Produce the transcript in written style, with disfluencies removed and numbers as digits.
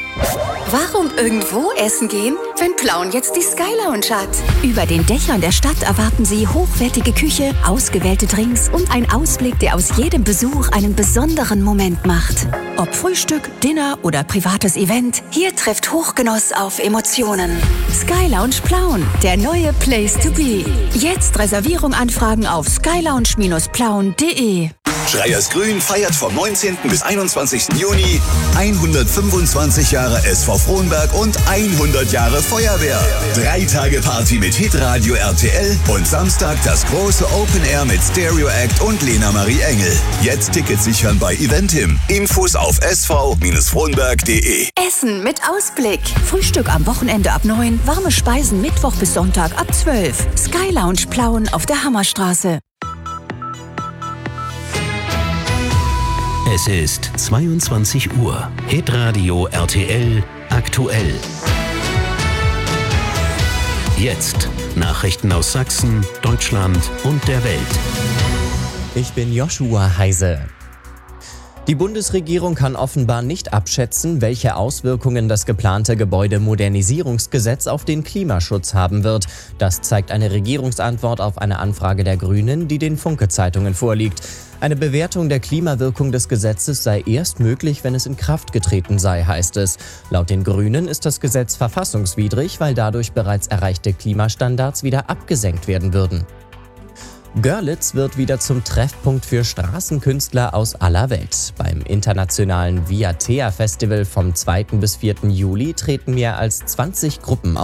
Warum irgendwo essen gehen, wenn Plauen jetzt die Sky Lounge hat? Über den Dächern der Stadt erwarten Sie hochwertige Küche, ausgewählte Drinks und einen Ausblick, der aus jedem Besuch einen besonderen Moment macht. Ob Frühstück, Dinner oder privates Event, hier trifft Hochgenuss auf Emotionen. Sky Lounge Plauen, der neue Place to be. Jetzt Reservierung anfragen auf skylounge-plauen.de. Schreiers Grün feiert vom 19. bis 21. Juni 125 Jahre SV Frohnberg und 100 Jahre Feuerwehr. 3 Tage Party mit Hitradio RTL und Samstag das große Open Air mit Stereo Act und Lena Marie Engel. Jetzt Tickets sichern bei Eventim. Infos auf sv-frohnberg.de. Essen mit Ausblick. Frühstück am Wochenende ab 9, warme Speisen Mittwoch bis Sonntag ab 12. Sky Lounge Plauen auf der Hammerstraße. Es ist 22 Uhr. Hitradio RTL aktuell. Jetzt Nachrichten aus Sachsen, Deutschland und der Welt. Ich bin Joshua Heise. Die Bundesregierung kann offenbar nicht abschätzen, welche Auswirkungen das geplante Gebäudemodernisierungsgesetz auf den Klimaschutz haben wird. Das zeigt eine Regierungsantwort auf eine Anfrage der Grünen, die den Funke-Zeitungen vorliegt. Eine Bewertung der Klimawirkung des Gesetzes sei erst möglich, wenn es in Kraft getreten sei, heißt es. Laut den Grünen ist das Gesetz verfassungswidrig, weil dadurch bereits erreichte Klimastandards wieder abgesenkt werden würden. Görlitz wird wieder zum Treffpunkt für Straßenkünstler aus aller Welt. Beim internationalen Viatea Festival vom 2. bis 4. Juli treten mehr als 20 Gruppen auf.